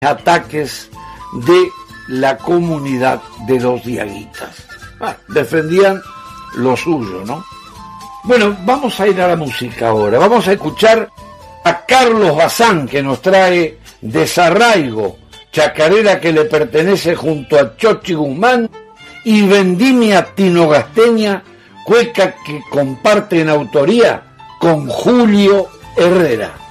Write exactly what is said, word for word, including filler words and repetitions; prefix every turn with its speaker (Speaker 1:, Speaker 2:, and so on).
Speaker 1: ataques de la comunidad de los diaguitas. Ah, defendían lo suyo, ¿no? Bueno, vamos a ir a la música ahora. Vamos a escuchar a Carlos Bazán, que nos trae Desarraigo, chacarera que le pertenece junto a Chochi Guzmán, y Vendimia Tinogasteña, cueca que comparte en autoría con Julio Herrera.